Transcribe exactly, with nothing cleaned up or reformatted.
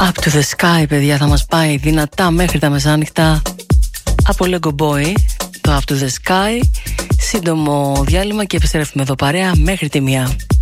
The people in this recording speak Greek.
Up to the Sky, παιδιά, θα μας πάει δυνατά μέχρι τα μεσάνυχτα από Lego Boy, το Up to the Sky. Σύντομο διάλειμμα και επιστρέφουμε εδώ παρέα μέχρι τη μία.